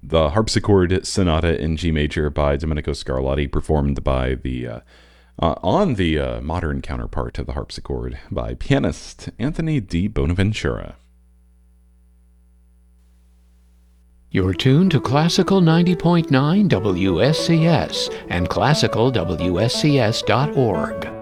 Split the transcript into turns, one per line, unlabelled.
the Harpsichord Sonata in G major by Domenico Scarlatti, performed by the on the modern counterpart of the harpsichord by pianist Anthony Di Bonaventura.
You're tuned to Classical 90.9 WSCS and classicalwscs.org.